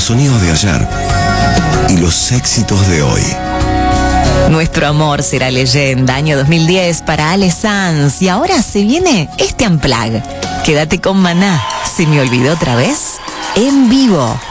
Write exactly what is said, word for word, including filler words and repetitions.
los sonidos de ayer y los éxitos de hoy. Nuestro amor será leyenda, año dos mil diez para Ale Sanz. Y ahora se viene este Unplugged. Quédate con Maná, se me olvidó otra vez, en vivo.